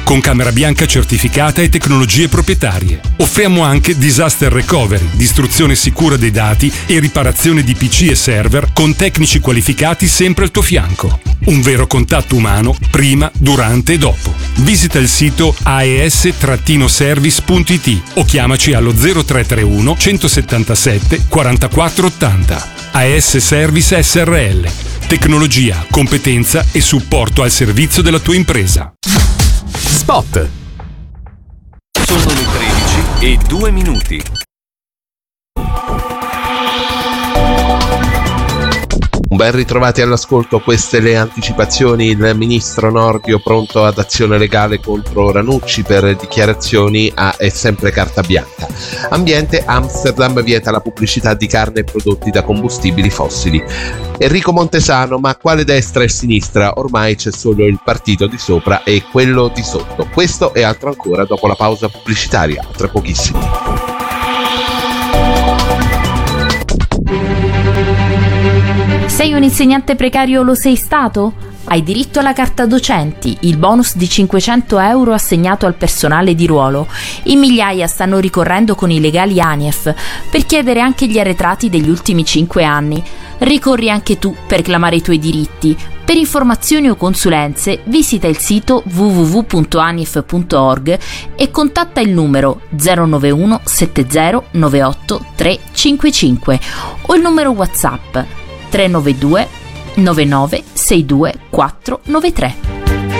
con camera bianca certificata e tecnologie proprietarie. Offriamo anche disaster recovery, distruzione sicura dei dati e riparazione di PC e server con tecnici qualificati sempre al tuo fianco. Un vero contatto umano prima, durante e dopo. Visita il sito aes-service.it o chiamaci allo 0331 177 44 80. AES Service SRL. Tecnologia, competenza e supporto al servizio della tua impresa. Spot. Sono le 13:02. Ben ritrovati all'ascolto, queste le anticipazioni. Il ministro Nordio pronto ad azione legale contro Ranucci per dichiarazioni è sempre carta bianca. Ambiente, Amsterdam vieta la pubblicità di carne e prodotti da combustibili fossili. Enrico Montesano, ma quale destra e sinistra? Ormai c'è solo il partito di sopra e quello di sotto. Questo e altro ancora dopo la pausa pubblicitaria, tra pochissimo. Sei un insegnante precario o lo sei stato? Hai diritto alla carta docenti, il bonus di 500 euro assegnato al personale di ruolo. In migliaia stanno ricorrendo con i legali ANIEF per chiedere anche gli arretrati degli ultimi 5 anni. Ricorri anche tu per reclamare i tuoi diritti. Per informazioni o consulenze visita il sito www.anief.org e contatta il numero 091 70 98 355 o il numero WhatsApp 392 99 62 493.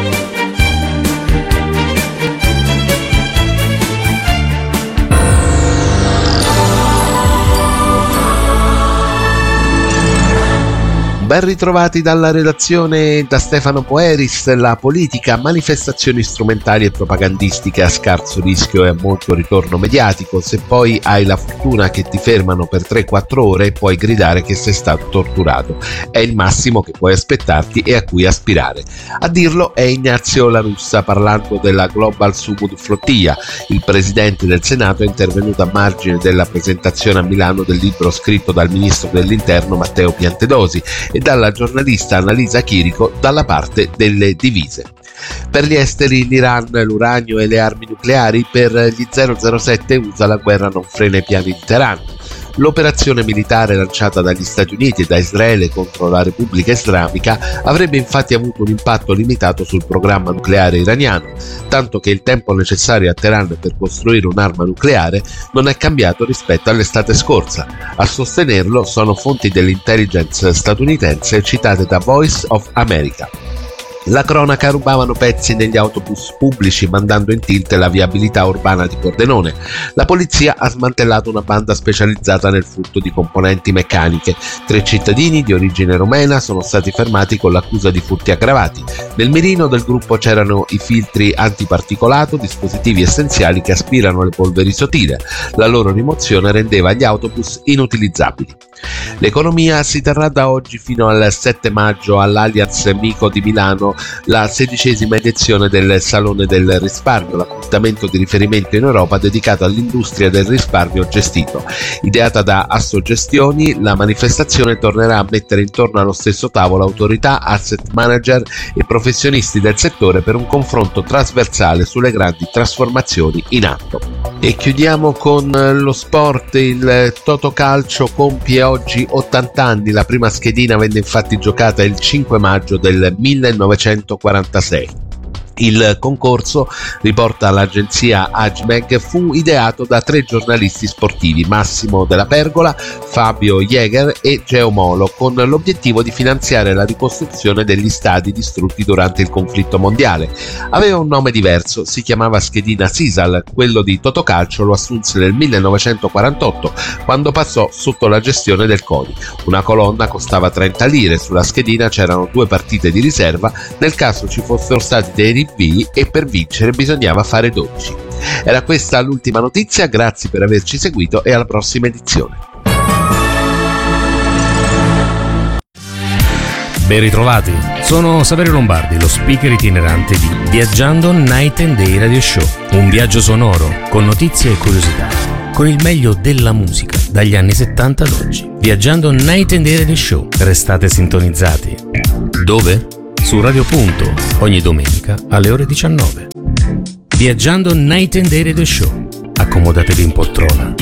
Ben ritrovati dalla redazione da Stefano Poeris. La politica, manifestazioni strumentali e propagandistiche a scarso rischio e a molto ritorno mediatico. Se poi hai la fortuna che ti fermano per 3-4 ore puoi gridare che sei stato torturato. È il massimo che puoi aspettarti e a cui aspirare. A dirlo è Ignazio La Russa parlando della Global Sumud Flotilla. Il presidente del Senato è intervenuto a margine della presentazione a Milano del libro scritto dal ministro dell'Interno Matteo Piantedosi e dalla giornalista Annalisa Chirico Dalla parte delle divise. Per gli esteri, l'Iran, l'uranio e le armi nucleari. Per gli 007 USA la guerra non frena i piani di Teheran. L'operazione militare lanciata dagli Stati Uniti e da Israele contro la Repubblica Islamica avrebbe infatti avuto un impatto limitato sul programma nucleare iraniano, tanto che il tempo necessario a Teheran per costruire un'arma nucleare non è cambiato rispetto all'estate scorsa. A sostenerlo sono fonti dell'intelligence statunitense citate da Voice of America. La cronaca: rubavano pezzi negli autobus pubblici mandando in tilt la viabilità urbana di Pordenone. La polizia ha smantellato una banda specializzata nel furto di componenti meccaniche. 3 cittadini di origine romena sono stati fermati con l'accusa di furti aggravati. Nel mirino del gruppo c'erano i filtri antiparticolato, dispositivi essenziali che aspirano le polveri sottili. La loro rimozione rendeva gli autobus inutilizzabili. L'economia: si terrà da oggi fino al 7 maggio all'Allianz Mico di Milano la 16ª edizione del Salone del Risparmio, l'appuntamento di riferimento in Europa dedicato all'industria del risparmio gestito. Ideata da Assogestioni, la manifestazione tornerà a mettere intorno allo stesso tavolo autorità, asset manager e professionisti del settore per un confronto trasversale sulle grandi trasformazioni in atto. E chiudiamo con lo sport. Il Totocalcio compie oggi 80 anni. La prima schedina venne infatti giocata il 5 maggio del 1946. Il concorso, riporta l'agenzia Agmeg, fu ideato da 3 giornalisti sportivi, Massimo Della Pergola, Fabio Jäger e Geo Molo, con l'obiettivo di finanziare la ricostruzione degli stadi distrutti durante il conflitto mondiale. Aveva un nome diverso, si chiamava schedina Sisal. Quello di Totocalcio lo assunse nel 1948, quando passò sotto la gestione del CONI. Una colonna costava 30 lire, sulla schedina c'erano 2 partite di riserva nel caso ci fossero stati dei rinvii e per vincere bisognava fare 12. Era questa l'ultima notizia, grazie per averci seguito e alla prossima edizione. Ben ritrovati, sono Saverio Lombardi, lo speaker itinerante di Viaggiando Night and Day Radio Show, un viaggio sonoro con notizie e curiosità, con il meglio della musica dagli anni 70 ad oggi. Viaggiando Night and Day Radio Show, restate sintonizzati. Dove? Su Radio Punto, ogni domenica alle ore 19. Viaggiando Night and Day Radio Show. Accomodatevi in poltrona